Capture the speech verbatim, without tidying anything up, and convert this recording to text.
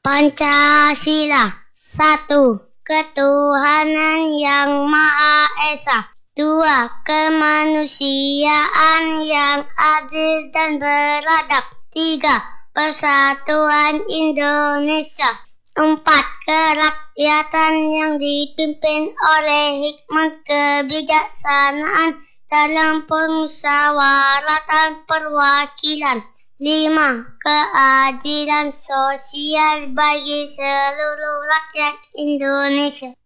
Pancasila. Satu, ketuhanan yang Maha Esa. Dua, kemanusiaan yang adil dan beradab. Tiga, persatuan Indonesia. Empat, kerakyatan yang dipimpin oleh hikmat kebijaksanaan dalam permusyawaratan perwakilan. Lima, keadilan sosial bagi seluruh rakyat Indonesia.